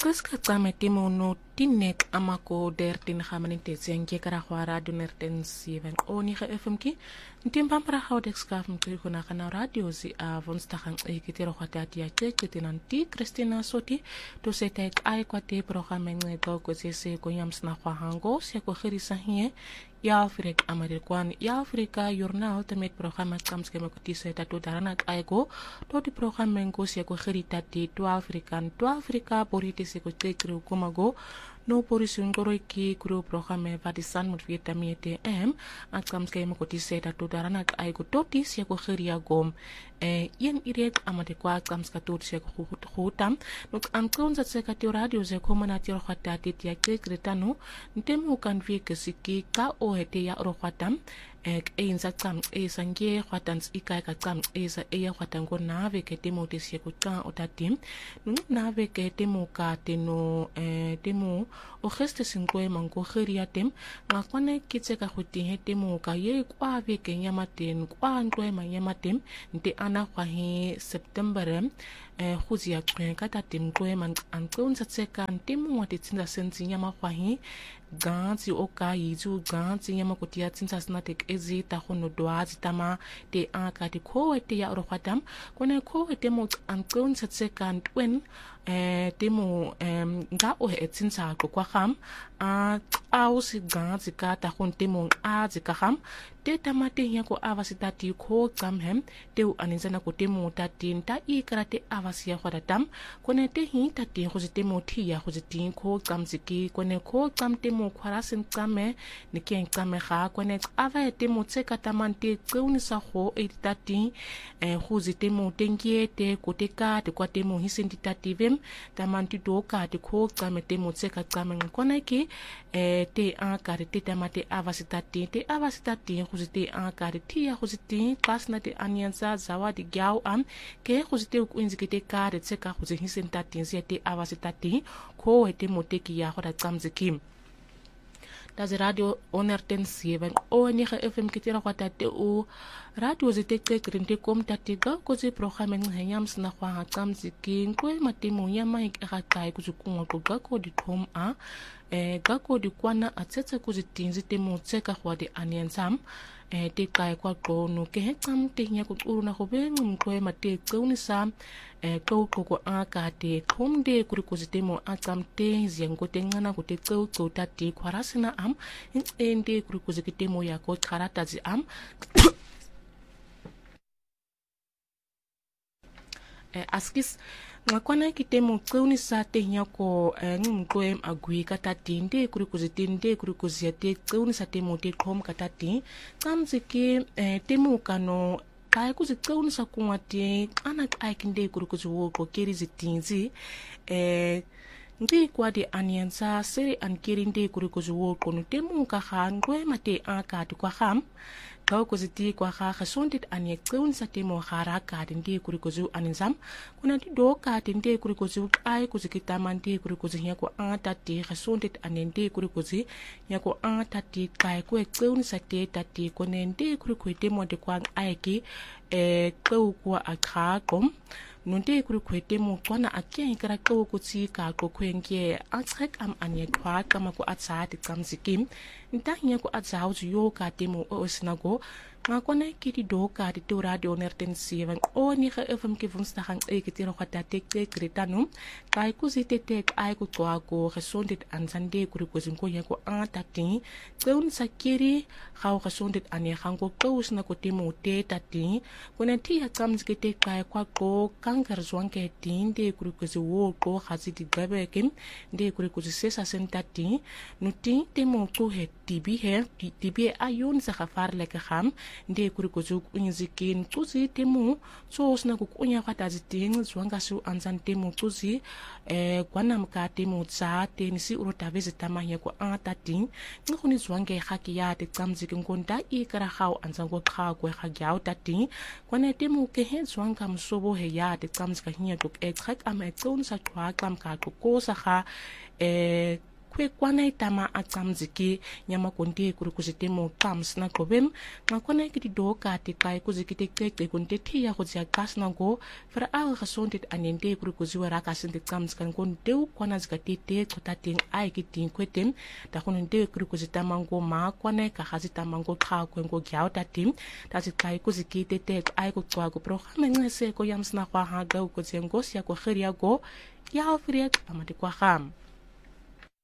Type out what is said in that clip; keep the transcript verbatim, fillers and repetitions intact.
Kaska tsame timo no tinek amako der tin xamanite zenke kara khwara duner ten siven oni kha F M ki ntim pampara hawdex skaf mtu kuna kana radio zi a vonstahan e kitero khwatati ya cheke tinanti Christina Soti to setek ai kwate programme nge to ko se ko yamsna khwa hango se ko khirisa hie ya Afrika Amerikwan ya Afrika journal temet programme kamske me kutise tatu darana aigo to di programme ngo se ko khirita ti to African to Afrika borite se ko tekru kumago no porisun goroiki kuru programme vadisan mut vietamiete em akamske me kutise tatu darana aigo to ti se ko khiria gom e yen irek amade kwa kamska tot se ko khutam nok am konza se ka radio ze ko mana ti khwatati ti ya kretanu ntemu kan vi ke siki ka o hete ya rohwatam ek ein sa tsam e sange khwatans ikai ka tsam e sa e ya khwatan ko na ve ke temo te se ko tsa o tatim nu na ve ke temo ka teno e temo o geste sinko e mango khiria tem nga kwane kitse ka khuti he temo ka ye kwa ve ke nyamaten kwa ntwe ma nyamatem nte ana kwa he September e khuzia kwen ka tatim ko e man an kon sa tseka temo wa te tsinda senzi nyama kwa he ganzi oka yizu ganzi nyama kutia tsinsa snatek ezi ta khono doazi tama te aka te ko te ya ro khatam kone ko te mo ankon sa second when eh temo em nga o he tsinsa ko kwa kham a au si ganzi ka ta khon temo a zi ka kham te tamate ya ko avasitati ko kamhem te u aninzana ko temo ta tin ta i karate avasia khodatam kone te hi ta tin ko temo thi ya ko tin ko kamziki kone ko kam temo khwarasin kame ni ken kame kha kone ava temo tseka tamante tseuni sa kho editati eh khuzi temo tengie te koteka te kwa temo hisinditativem tamanti doka te ko kame temo tseka kame kone ki eh te an karite tamate avasitati te avasitati khuzi te an karite ya khuzi te pasna te anyanza zawadi gyao am ke khuzi te kuinzikite kare tseka khuzi hisinditati te avasitati ko temo teki ya khoda tsamzikim das radio onerten sieben o ni kha F M kitira kwata te o radio zite krinte kom tatiga ko ze programme nganyam sna kwa ha tsamziki ko matimo nyama ikha kai ku zukunga ko ga ko di tom a e ga ko di kwana atsetse ku zitinzi temo tseka kwa di anyansam e te kai kwa ko no ke hetsam te nya ku uruna go be ngum ko mate tseuni sam e ko ko ko aka te khomde kuri ko zitemo atsamte zengo te ngana ko te tseu tseu tati khwarasina am ende kuri ko zitemo ya ko kharata zi am e askis ngakwana kitemo tseuni sa te nya ko ngum ko em agui kata tinde kuri ko zitinde kuri ko ziate tseuni sa temo te khom kata ti tsamziki temo kano kai ku zitseuni sa kunwati ana kai kinde kuri ku zuwo ko keri zitinzi eh ndi kwa de anyansa seri an keri nde kuri ku zuwo ko no temu ka khangwe mate aka ti kwa kham ka ko ziti kwa kha khasondit anye tseuni sa temo khara ka ndi kuri ku zu aninzam kuna di do ka tinde kuri ku zu ai ku zikita mande kuri ku zinya ko ata ti khasondit anye ndi kuri ku zi nya ko ata ti kai ku tseuni sa te tati ko nende kuri ku temo de kwa ai ki e ko kwa akhakom nunde kuri kwete mo kwana akeng kara ko ko tsi ka ko kwenke atsak am anye kwa kama ko atsati kamzikim ntanya ko atsau yo ka temo o sinago ngakona kiti do ka ti radio nerten siven o ni kha F M ke vunstahan e kitira khata tek tek kretanu kai ku zite tek ai ku kwa ko resondit ansande kuri ko zinko ya ko atati tseun sakiri khaw resondit ane khango ko usna ko temo te tati kona ti ya kamzike tek kai kwa ko kangar zwanke tinde kuri ko zo ko khaziti gabekem de kuri ko sesa sentati nuti temo ko he tibi he tibi ayun sa khafar le kham nde kuri ko zu unyizikin tuzi temu so sna ku kunya khata ziting zwanga su anzan temu tuzi eh kwana mka temu tsa tenisi urota vezita mahya ko atating ngkhuni zwange khaki ya te tsamzikin konda i kara khaw anzan ko kha ko kha gyaw tati kwana temu ke he zwanga msobo he ya te tsamzika hinya ko ek khak am ek tson sa khwa kam ka ko ko sa kha eh kwe kwana itama acamziki nyama konte kuri kuzitemo kams na kobem ngakwana kiti doka te kai kuzikite keke konte tia kuzia kas na go fra al gasonte anende kuri kuziwa raka sinte kams kan konte kwana zikatete kotating ai kitin kwetem da konte kuri kuzitama go ma kwana ka hazitama go kha kwengo gyao tatim tazi kai kuzikite te ai ko tswa go programa ngese ko yamsna kwa ha ga ko zengo sia ko khiria go ya ofriek amati kwa ham